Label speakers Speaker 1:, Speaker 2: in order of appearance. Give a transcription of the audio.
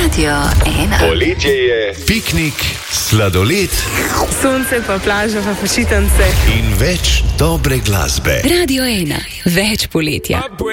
Speaker 1: Radio 1.
Speaker 2: Poletje je, piknik, sladoled,
Speaker 3: sonce pa plaža pa počitnice
Speaker 2: in več dobre glasbe.
Speaker 1: Radio 1. Več poletja.